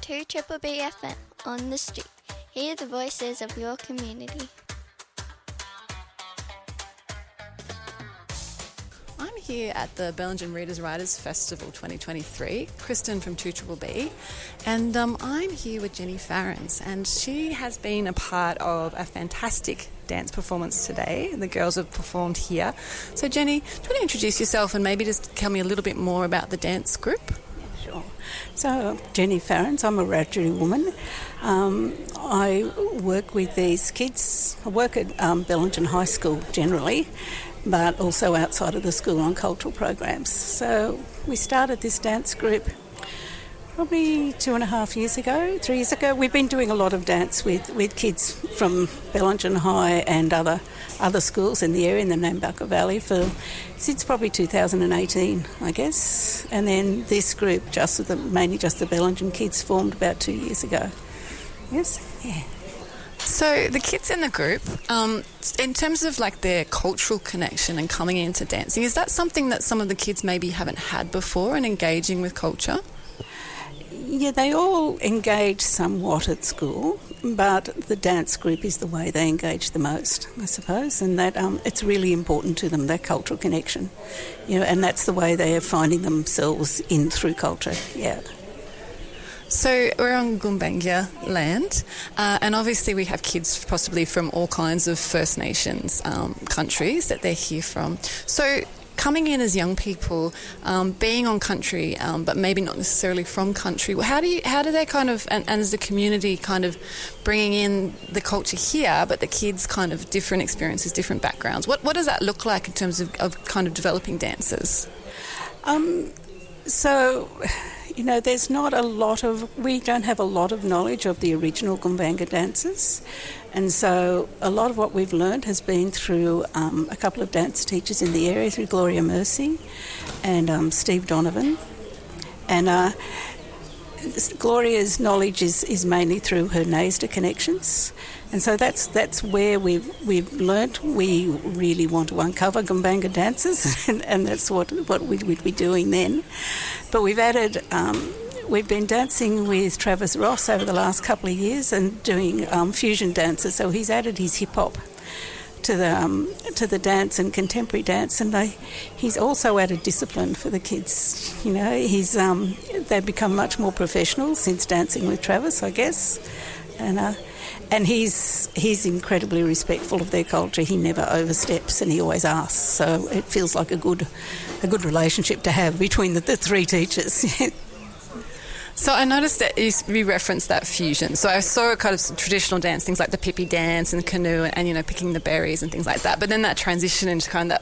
2 Triple B FM on the street. Hear the voices of your community. I'm here at the Bellingen Readers Writers Festival 2023, Kristen from 2 Triple B, and I'm here with Jenny Farrens, and she has been a part of a fantastic dance performance today. The girls have performed here. So Jenny, do you want to introduce yourself and maybe just tell me a little bit more about the dance group? Sure. So, Jenny Farrens, I'm a Wiradjuri woman. I work with these kids. I work at Bellingen High School generally, but also outside of the school on cultural programs. So we started this dance group probably 2.5 years ago, 3 years ago. We've been doing a lot of dance with kids from Bellingen High and other schools in the area, in the Nambucca Valley, since probably 2018, I guess. And then this group, mainly just the Bellingen kids, formed about 2 years ago. Yes? Yeah. So the kids in the group, in terms of like their cultural connection and coming into dancing, is that something that some of the kids maybe haven't had before and engaging with culture? Yeah, they all engage somewhat at school, but the dance group is the way they engage the most, I suppose, and that it's really important to them, that cultural connection, and that's the way they are finding themselves in through culture, yeah. So we're on Gumbaynggirr land, and obviously we have kids possibly from all kinds of First Nations countries that they're here from. So coming in as young people, being on country, but maybe not necessarily from country, how do they kind of, and as a community kind of bringing in the culture here, but the kids kind of different experiences, different backgrounds, what does that look like in terms of kind of developing dances? There's not we don't have a lot of knowledge of the original Gumbaynggirr dances, and so a lot of what we've learned has been through a couple of dance teachers in the area, through Gloria Mercy and Steve Donovan. And Gloria's knowledge is mainly through her NAISDA connections, and so that's where we've learnt. We really want to uncover Gumbaynggirr dances, and that's what we'd be doing then. But we've added. We've been dancing with Travis Ross over the last couple of years and doing fusion dances. So he's added his hip hop to the dance and contemporary dance, and he's also added discipline for the kids. They've become much more professional since dancing with Travis, I guess, and he's incredibly respectful of their culture. He never oversteps, and he always asks. So it feels like a good relationship to have between the three teachers. So I noticed that you referenced that fusion. So I saw kind of traditional dance, things like the pipi dance and canoe and picking the berries and things like that. But then that transition into kind of